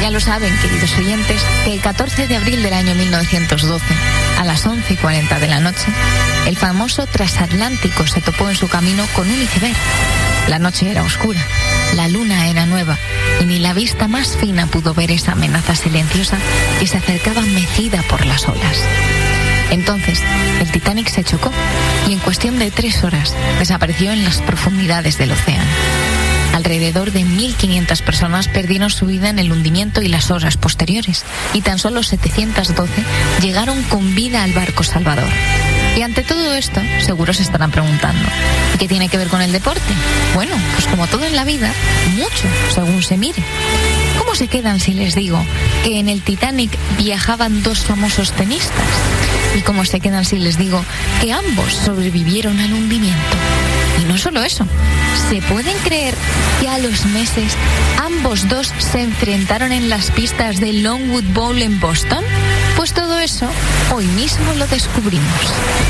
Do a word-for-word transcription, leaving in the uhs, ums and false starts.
Ya lo saben, queridos oyentes, que el catorce de abril del año mil novecientos doce, a las once y cuarenta de la noche, el famoso transatlántico se topó en su camino con un iceberg. La noche era oscura, la luna era nueva, y ni la vista más fina pudo ver esa amenaza silenciosa que se acercaba mecida por las olas. Entonces, el Titanic se chocó y en cuestión de tres horas desapareció en las profundidades del océano. Alrededor de mil quinientas personas perdieron su vida en el hundimiento y las horas posteriores, y tan solo setecientas doce llegaron con vida al barco salvador. Y ante todo esto, seguro se estarán preguntando, ¿y qué tiene que ver con el deporte? Bueno, pues como todo en la vida, mucho, según se mire. ¿Cómo se quedan si les digo que en el Titanic viajaban dos famosos tenistas? ¿Y cómo se quedan si les digo que ambos sobrevivieron al hundimiento? Y no solo eso, ¿se pueden creer que a los meses ambos dos se enfrentaron en las pistas de Longwood Bowl en Boston? Pues todo eso hoy mismo lo descubrimos.